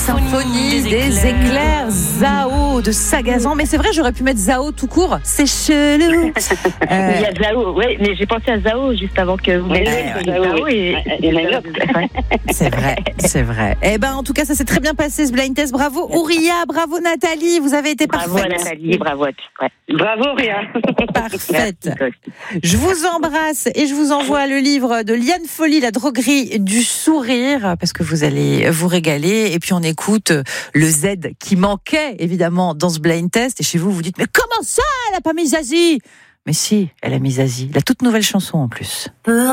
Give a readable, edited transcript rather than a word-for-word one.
symphonie des éclairs, Zao de Sagazan. Mais c'est vrai, j'aurais pu mettre Zao tout court. C'est chelou. Il y a Zao, ouais, mais j'ai pensé à Zao juste avant que vous m'ayez Zao et c'est vrai. Eh ben, en tout cas, ça s'est très bien passé ce blind test. Bravo Ouria, bravo Nathalie, vous avez été parfaite. Bravo Nathalie, bravo à tous. Ouais. Bravo, Ouria. Parfaite. Je vous embrasse et je vous envoie le livre de Liane Folly, La droguerie du sourire, parce que vous allez vous régaler. Et puis on écoute le Z qui manquait évidemment dans ce blind test. Et chez vous, vous dites, mais comment ça, elle a pas mis Zazie? Mais si, elle a mis Zazie. La toute nouvelle chanson en plus.